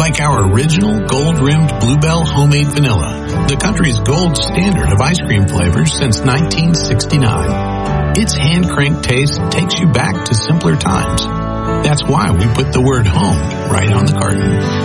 like our original gold-rimmed Bluebell homemade vanilla, the country's gold standard of ice cream flavors since 1969. Its hand-cranked taste takes you back to simpler times. That's why we put the word home right on the carton.